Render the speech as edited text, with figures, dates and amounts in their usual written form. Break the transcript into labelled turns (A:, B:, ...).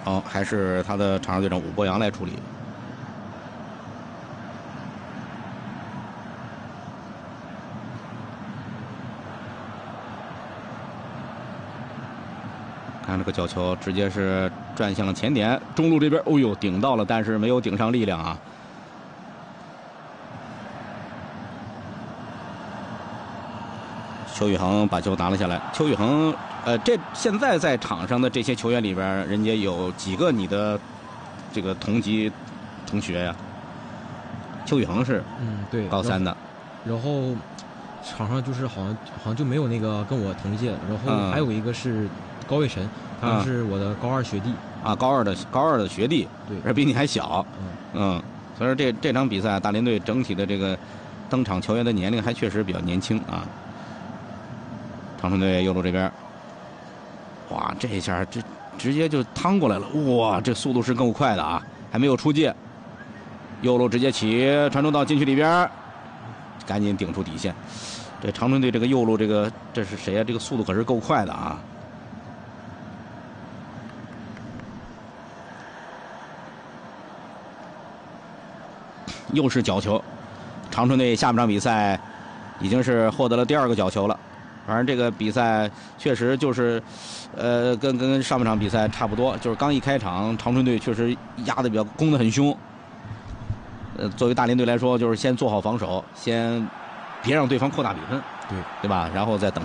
A: 哦，还是他的场上队长武博洋来处理。看这个角球直接是转向了前点，中路这边，哦呦，顶到了，但是没有顶上力量啊。邱宇恒把球拿了下来。邱宇恒，这现在在场上的这些球员里边，人家有几个你的这个同级同学呀？邱宇恒是，
B: 对，
A: 高3的。
B: 然后场上就是好像就没有那个跟我同届的，然后还有一个是高卫晨，他是我的高2学弟
A: 啊，高二的学弟，
B: 对，
A: 而比你还小，所以说这场比赛大连队整体的这个登场球员的年龄还确实比较年轻啊。长春队右路这边，哇，这一下这直接就趟过来了，哇，这速度是够快的啊，还没有出界，右路直接起传中到禁区里边，赶紧顶出底线。这长春队这个右路这是谁啊？这个速度可是够快的啊。又是角球，长春队下半场比赛已经是获得了第2个角球了。反正这个比赛确实就是，跟上半场比赛差不多，就是刚一开场，长春队确实压得比较攻得很凶。作为大连队来说，就是先做好防守，先别让对方扩大比分，对吧？然后再等。